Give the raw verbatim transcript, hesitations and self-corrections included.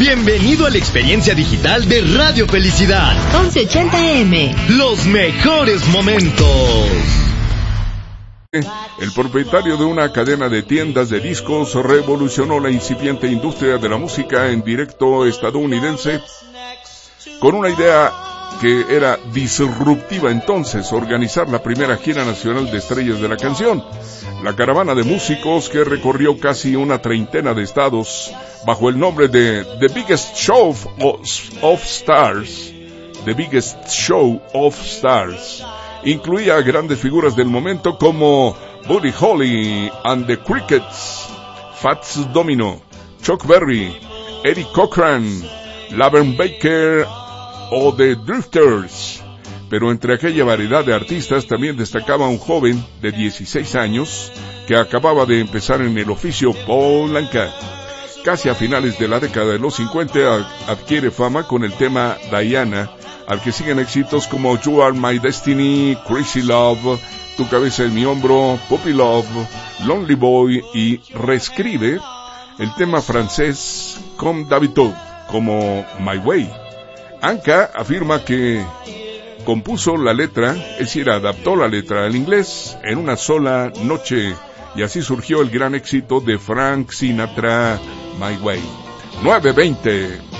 Bienvenido a la experiencia digital de Radio Felicidad. once ochenta A M. Los mejores momentos. El propietario de una cadena de tiendas de discos revolucionó la incipiente industria de la música en directo estadounidense con una idea que era disruptiva entonces: organizar la primera gira nacional de estrellas de la canción. La caravana de músicos, que recorrió casi una treintena de estados bajo el nombre de The Biggest Show of, of Stars, The Biggest Show of Stars, incluía a grandes figuras del momento como Buddy Holly and the Crickets, Fats Domino, Chuck Berry, Eddie Cochran, Laverne Baker o The Drifters. Pero entre aquella variedad de artistas también destacaba un joven de dieciséis años que acababa de empezar en el oficio, Paul Anka. Casi a finales de la década de los cincuenta adquiere fama con el tema Diana, al que siguen éxitos como You Are My Destiny, Crazy Love, Tu Cabeza en Mi Hombro, Puppy Love, Lonely Boy, y reescribe el tema francés Comme d'habitude como My Way. Anka afirma que compuso la letra, es decir, adaptó la letra al inglés en una sola noche, y así surgió el gran éxito de Frank Sinatra, My Way. nueve veinte.